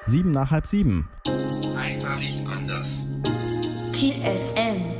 7 nach halb 7. Einmalig anders. Kiel FM.